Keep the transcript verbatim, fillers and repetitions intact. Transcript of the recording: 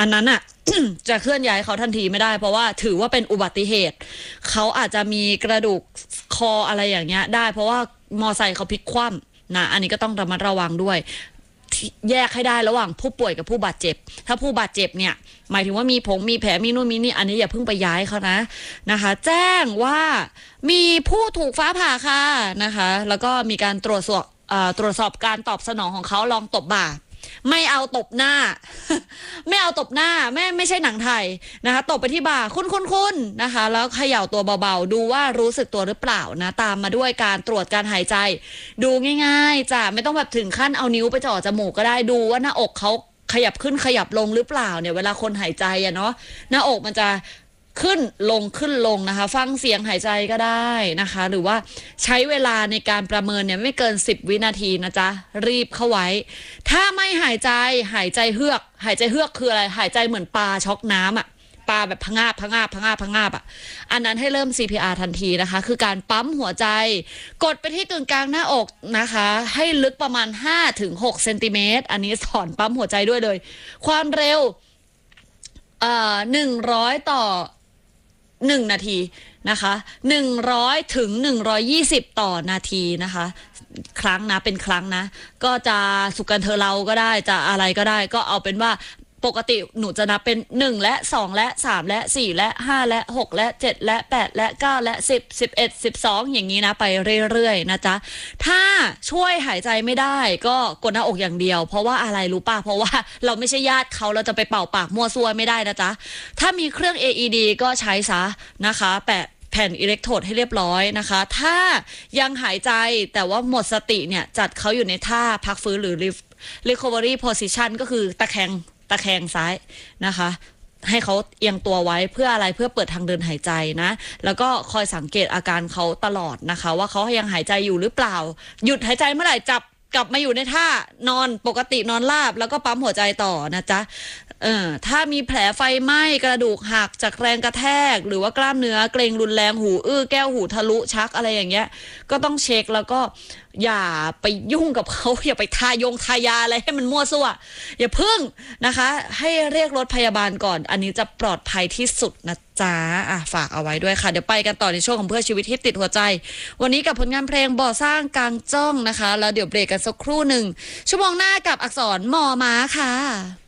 อันนั้นอ่ะ จะเคลื่อนย้ายเขาทันทีไม่ได้เพราะว่าถือว่าเป็นอุบัติเหตุเขาอาจจะมีกระดูกคออะไรอย่างเงี้ยได้เพราะว่ามอไซค์เขาพลิกคว่ำนะอันนี้ก็ต้องระมัดระวังด้วยแยกให้ได้ระหว่างผู้ป่วยกับผู้บาดเจ็บถ้าผู้บาดเจ็บเนี่ยหมายถึงว่ามีผงมีแผลมีนู่นมีนี่อันนี้อย่าเพิ่งไปย้ายเขานะนะคะแจ้งว่ามีผู้ถูกฟ้าผ่าค่ะนะคะแล้วก็มีการตรวจสอบตรวจสอบการตอบสนองของเขาลองตบบ่าไม่เอาตบหน้า ไม่เอาตบหน้าไม่ไม่ใช่หนังไทยนะคะตบไปที่บ่าคุณคุณคุณนะคะแล้วเขย่าตัวเบาๆดูว่ารู้สึกตัวหรือเปล่านะตามมาด้วยการตรวจการหายใจดูง่ายๆจ้ะไม่ต้องแบบถึงขั้นเอานิ้วไปจ่อจมูกก็ได้ดูว่าหน้าอกเขาขยับขึ้นขยับลงหรือเปล่าเนี่ยเวลาคนหายใจอะเนาะหน้าอกมันจะขึ้นลงขึ้นลงนะคะฟังเสียงหายใจก็ได้นะคะหรือว่าใช้เวลาในการประเมินเนี่ยไม่เกินสิบวินาทีนะจ๊ะรีบเข้าไว้ถ้าไม่หายใจหายใจเฮือกหายใจเฮือกคืออะไรหายใจเหมือนปลาช็อกน้ำอ่ะปลาแบบพะงาบพะงาบพะงาบพะงาบอ่ะอันนั้นให้เริ่ม ซี พี อาร์ ทันทีนะคะคือการปั๊มหัวใจกดไปที่กึ่งกลางหน้าอกนะคะให้ลึกประมาณ ห้าถึงหก เซนติเมตรอันนี้สอนปั๊มหัวใจด้วยเลยความเร็วเอ่อหนึ่งร้อยต่อหนึ่งนาทีนะคะหนึ่งร้อยถึงหนึ่งร้อยยี่สิบต่อนาทีนะคะครั้งนะเป็นครั้งนะก็จะสุกันเธอเราก็ได้จะอะไรก็ได้ก็เอาเป็นว่าปกติหนูจะนับเป็นหนึ่งและสองและสามและสี่และห้าและหกและเจ็ดและแปดและเก้าและสิบ สิบเอ็ด สิบสองอย่างนี้นะไปเรื่อยๆนะจ๊ะถ้าช่วยหายใจไม่ได้ก็กดหน้าอกอย่างเดียวเพราะว่าอะไรรู้ป่ะเพราะว่าเราไม่ใช่ญาติเขาเราจะไปเป่าปากมั่วซั่วไม่ได้นะจ๊ะถ้ามีเครื่อง เอ อี ดี ก็ใช้ซะนะคะแปะแผ่นอิเล็กโทรดให้เรียบร้อยนะคะถ้ายังหายใจแต่ว่าหมดสติเนี่ยจัดเขาอยู่ในท่าพักฟื้นหรือ recovery position ก็คือตะแคงตะแคงซ้ายนะคะให้เขาเอียงตัวไว้เพื่ออะไรเพื่อเปิดทางเดินหายใจนะแล้วก็คอยสังเกตอาการเขาตลอดนะคะว่าเขายังหายใจอยู่หรือเปล่าหยุดหายใจเมื่อไหร่จับกลับมาอยู่ในท่านอนปกตินอนราบแล้วก็ปั๊มหัวใจต่อนะจ๊ะเออถ้ามีแผลไฟไหม้กระดูกหักจากแรงกระแทกหรือว่ากล้ามเนื้อเกร็งรุนแรงหูอื้อแก้วหูทะลุชักอะไรอย่างเงี้ยก็ต้องเช็คแล้วก็อย่าไปยุ่งกับเขาอย่าไปทายงทายาอะไรให้มันมั่วซั่วอย่าพึ่งนะคะให้เรียกรถพยาบาลก่อนอันนี้จะปลอดภัยที่สุดนะจ๊ะอ่ะฝากเอาไว้ด้วยค่ะเดี๋ยวไปกันต่อในช่วงของเพื่อชีวิตที่ติดหัวใจวันนี้กับผลงานเพลงบ่อสร้างกลางจ้องนะคะแล้วเดี๋ยวเบรกกันสักครู่หนึ่งชั่วโมงหน้ากับอักษรมอม้าค่ะ